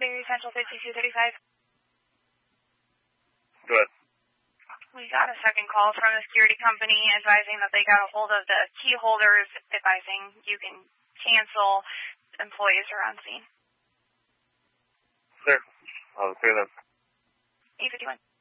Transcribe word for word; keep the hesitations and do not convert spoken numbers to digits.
Berry Central fifty-two thirty-five. Go ahead. We got a second call from a security company advising that they got a hold of the key holders, advising you can cancel. Employees are on scene. Sure. I'll clear them. E fifty-one.